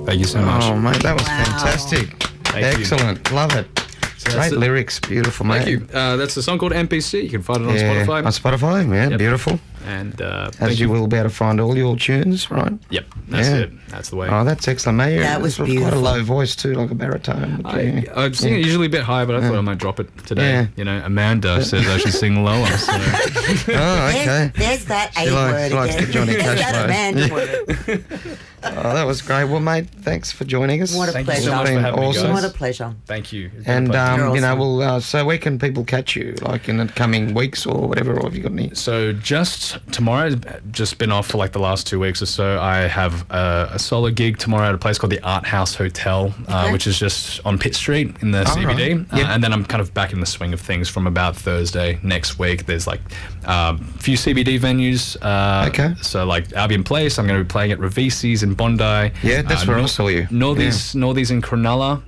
Thank you so much. Oh, mate, that was Wow. fantastic. Thank you. Excellent. Love it. Great lyrics. Beautiful, mate. Thank you. That's a song called NPC. You can find it on Spotify. On Spotify, yeah, Yep. beautiful. And As thank you will be able to find all your tunes, right? Yep, that's Yeah. it. That's the way. Oh, that's excellent, mate. That was Quite a beautiful. low voice too, like a baritone. I sing it usually a bit higher, but I thought I might drop it today. Yeah. You know, Amanda says I should sing lower. So. Oh, okay. There's that She A word likes again. the Johnny There's Cash that mode. Amanda word. Oh, that was great. Well, mate, thanks for joining us. What a Thank you pleasure. so much for having me, Awesome. guys. What a pleasure. Thank you. It's been a And pleasure. You're you know, awesome. we'll. So where can people catch you? Like in the coming weeks or whatever? Or have you got any? So just tomorrow, just been off for like the last 2 weeks or so. I have a solo gig tomorrow at a place called the Art House Hotel, Okay. which is just on Pitt Street in the CBD. right. Yep. And then I'm kind of back in the swing of things from about Thursday next week. There's like a few CBD venues. Okay. So like Albion Place, I'm going to be playing at Ravisi's in Bondi. Yeah, that's where I saw you. Northies in Cronulla.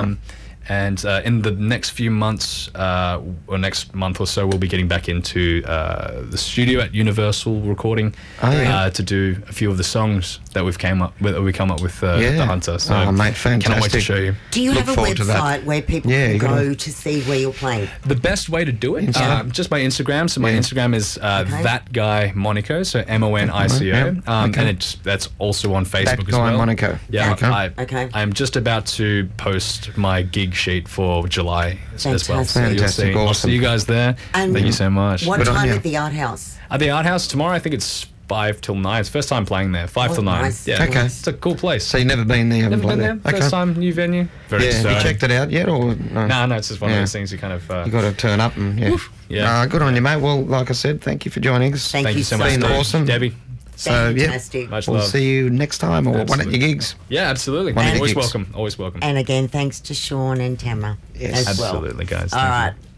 And in the next few months, or next month or so, we'll be getting back into the studio at Universal Recording to do a few of the songs that we come up with the Hunter. So Oh, mate, fantastic. Cannot wait to show you. Do you Look have a forward to that. website where people Yeah, can you gotta- go to see where you're playing? The best way to do it, just my Instagram. So my Instagram is that guy Monaco, so Monico, Yeah. and that's also on Facebook That as guy well. Monaco. Yeah, Okay. I'm just about to post my gig sheet for July as well. So Fantastic. you'll Fantastic, see. I'll awesome. see you guys there. And Thank you so much. What Good on time you. at the Art House? At the Art House tomorrow, I think it's 5 till 9. It's first time playing there. 5 Oh, till 9. nice. Yeah, Okay. it's a cool place. So you've never been there? Never been there. First time, new venue. Very Yeah. Have you exciting. checked it out yet, or no? No, it's just one of those things you kind of. You got to turn up and Yeah. Good on you, mate. Well, like I said, thank you for joining us. Thank Thank you you so so much, Been much. awesome. Debbie. So yeah, Fantastic. Much we'll love. see you next time, or one at Absolutely. your gigs. Yeah, absolutely. One of the Always gigs. welcome. Always welcome. And again, thanks to Sean and Tamara Yes. as well. Absolutely, guys. All Thank you. right.